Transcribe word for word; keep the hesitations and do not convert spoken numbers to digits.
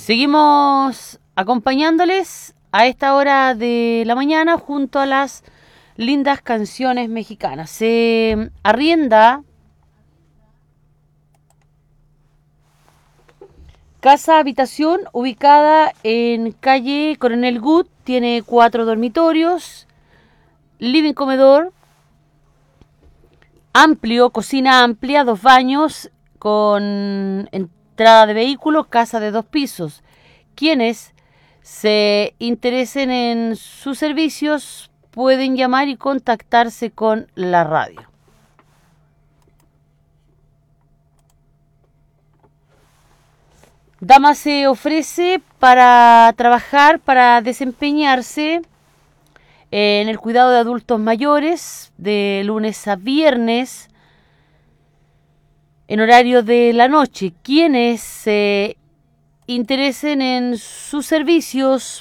Seguimos acompañándoles a esta hora de la mañana junto a las lindas canciones mexicanas. Se arrienda casa habitación ubicada en calle Coronel Gut, tiene cuatro dormitorios, living comedor, amplio, cocina amplia, dos baños con entrada de vehículo, casa de dos pisos. Quienes se interesen en sus servicios pueden llamar y contactarse con la radio. Dama se ofrece para trabajar, para desempeñarse en el cuidado de adultos mayores de lunes a viernes en horario de la noche. Quienes se interesen en sus servicios